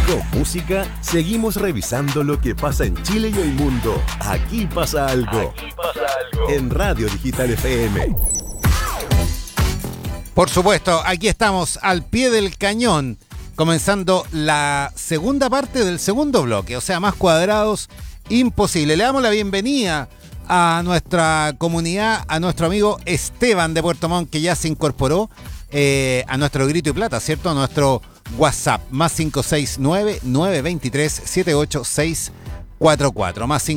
Con música, seguimos revisando lo que pasa en Chile y el mundo. Aquí pasa algo. En Radio Digital FM. Por supuesto, aquí estamos al pie del cañón, comenzando la segunda parte del segundo bloque, o sea, más cuadrados, imposible. Le damos la bienvenida a nuestra comunidad, a nuestro amigo Esteban de Puerto Montt, que ya se incorporó a nuestro Grito y Plata, ¿cierto? A nuestro WhatsApp, más 569-923-78644, más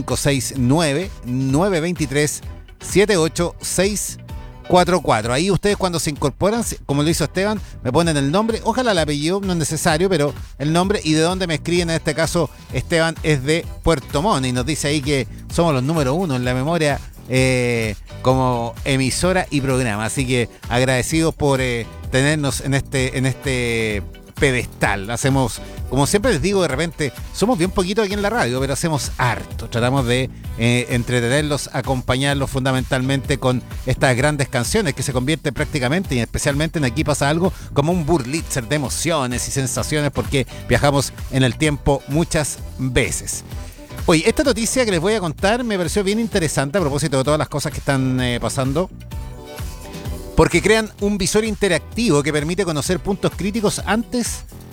569-923-78644. Ahí ustedes cuando se incorporan, como lo hizo Esteban, me ponen el nombre, ojalá el apellido, no es necesario, pero el nombre y de dónde me escriben. En este caso, Esteban es de Puerto Montt y nos dice ahí que somos los número uno en la memoria como emisora y programa. Así que agradecidos por tenernos en este pedestal. Hacemos, como siempre les digo, de repente somos bien poquitos aquí en la radio, pero hacemos harto. Tratamos de entretenerlos, acompañarlos fundamentalmente con estas grandes canciones que se convierten prácticamente y especialmente en Aquí Pasa Algo como un Wurlitzer de emociones y sensaciones, porque viajamos en el tiempo muchas veces. Oye, esta noticia que les voy a contar me pareció bien interesante a propósito de todas las cosas que están pasando, porque crean un visor interactivo que permite conocer puntos críticos ante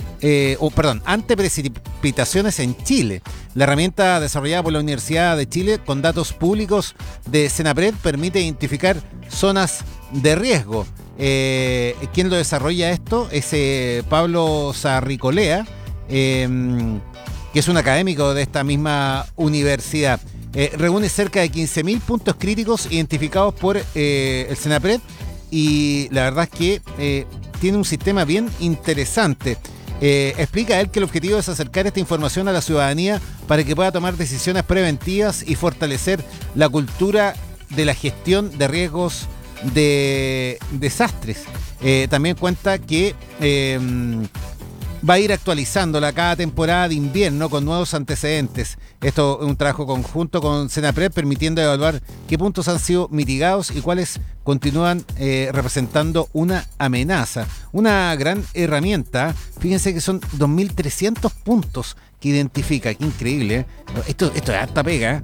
precipitaciones en Chile. La herramienta desarrollada por la Universidad de Chile con datos públicos de Senapred permite identificar zonas de riesgo. ¿Quién lo desarrolla esto? Es Pablo Sarricolea, que es un académico de esta misma universidad. Reúne cerca de 15.000 puntos críticos identificados por el Senapred y la verdad es que tiene un sistema bien interesante. Explica él que el objetivo es acercar esta información a la ciudadanía para que pueda tomar decisiones preventivas y fortalecer la cultura de la gestión de riesgos de desastres. También cuenta que va a ir actualizándola cada temporada de invierno con nuevos antecedentes. Esto es un trabajo conjunto con Senapred, permitiendo evaluar qué puntos han sido mitigados y cuáles continúan representando una amenaza. Una gran herramienta. Fíjense que son 2.300 puntos que identifica. Qué increíble, ¿eh? Esto es harta pega.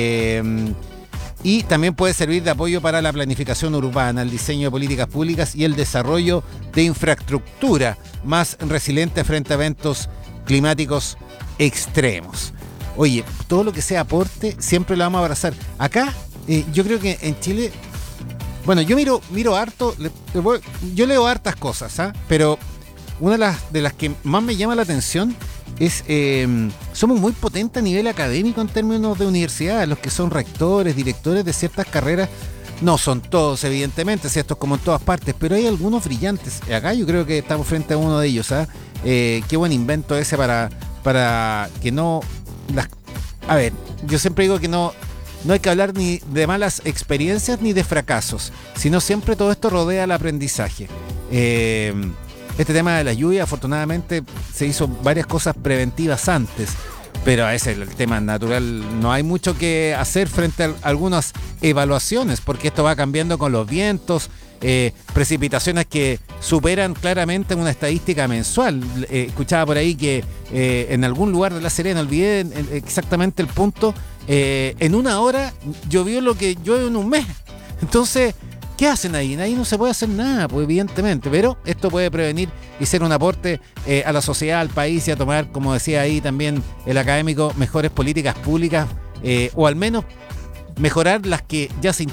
Y también puede servir de apoyo para la planificación urbana, el diseño de políticas públicas y el desarrollo de infraestructura más resiliente frente a eventos climáticos extremos. Oye, todo lo que sea aporte siempre lo vamos a abrazar. Acá, yo creo que en Chile, bueno, yo miro harto, yo leo hartas cosas, ¿ah? Pero una de las que más me llama la atención es somos muy potentes a nivel académico en términos de universidad. Los que son rectores, directores de ciertas carreras, no son todos evidentemente, si esto es como en todas partes, pero hay algunos brillantes. Acá yo creo que estamos frente a uno de ellos, ¿ah? Qué buen invento ese para que no a ver, yo siempre digo que no hay que hablar ni de malas experiencias ni de fracasos, sino siempre todo esto rodea el aprendizaje. Este tema de la lluvia, afortunadamente, se hizo varias cosas preventivas antes, pero a ese el tema natural no hay mucho que hacer frente a algunas evaluaciones, porque esto va cambiando con los vientos, precipitaciones que superan claramente una estadística mensual. Escuchaba por ahí que en algún lugar de La Serena, olvidé exactamente el punto, en una hora llovió lo que llueve en un mes. Entonces, ¿qué hacen ahí? Ahí no se puede hacer nada, pues evidentemente, pero esto puede prevenir y ser un aporte a la sociedad, al país, y a tomar, como decía ahí también el académico, mejores políticas públicas, o al menos mejorar las que ya se